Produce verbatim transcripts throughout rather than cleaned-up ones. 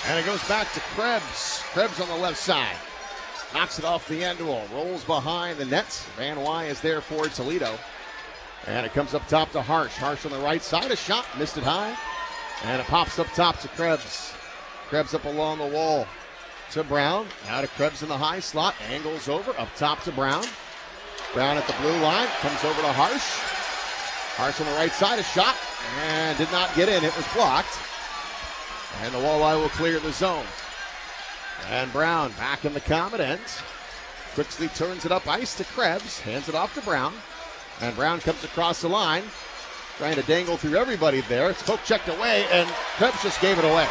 And it goes back to Krebs. Krebs on the left side. Knocks it off the end wall. Rolls behind the nets. Van Wy is there for Toledo. And it comes up top to Harsh. Harsh on the right side. A shot. Missed it high. And it pops up top to Krebs. Krebs up along the wall to Brown. Now to Krebs in the high slot. Angles over. Up top to Brown. Brown at the blue line. Comes over to Harsh. Harsh on the right side. A shot. And did not get in. It was blocked. And the Walleye will clear the zone. And Brown back in the common end. Quickly turns it up ice to Krebs. Hands it off to Brown. And Brown comes across the line. Trying to dangle through everybody there. It's poke checked away, and Krebs just gave it away.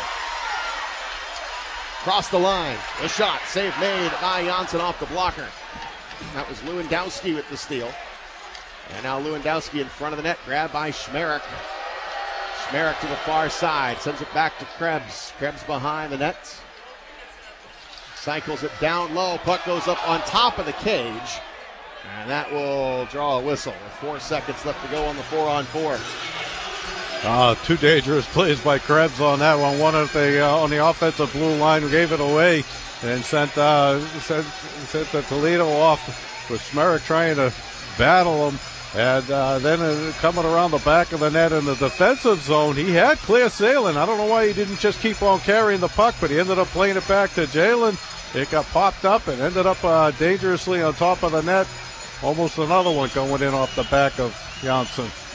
Cross the line. A shot. Save made by Janssen off the blocker. That was Lewandowski with the steal. And now Lewandowski in front of the net. Grabbed by Schmerich. Schmerich to the far side. Sends it back to Krebs. Krebs behind the net. Cycles it down low. Puck goes up on top of the cage. And that will draw a whistle with four seconds left to go on the four-on-four. Uh, two dangerous plays by Krebs on that one. One at the uh, on the offensive blue line, gave it away and sent uh, sent, sent the Toledo off with Schmerich trying to battle him. And uh, then uh, coming around the back of the net in the defensive zone, he had clear sailing. I don't know why he didn't just keep on carrying the puck, but he ended up playing it back to Jalen. It got popped up and ended up uh, dangerously on top of the net. Almost another one going in off the back of Janssen.